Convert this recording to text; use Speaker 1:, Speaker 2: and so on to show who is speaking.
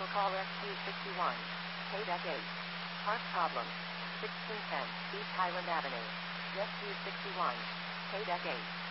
Speaker 1: call SQ61. KDEC 8. Park problem. 1610 East Highland Avenue. SQ61. KDEC 8.